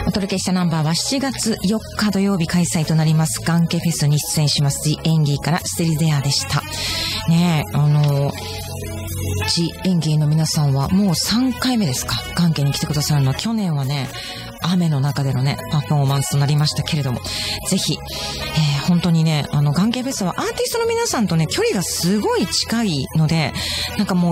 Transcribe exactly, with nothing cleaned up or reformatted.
お届けしたナンバーはしちがつよっか土曜日開催となりますガンケフェスに出演します The 演技からステリデアでした。ねえ、あの、The 演技の皆さんはもうさんかいめですか、ガンケに来てくださるの。去年はね、雨の中でのね、パフォーマンスとなりましたけれども、ぜひ、えー、本当にね、あの、ガンケフェスはアーティストの皆さんとね、距離がすごい近いので、なんかもう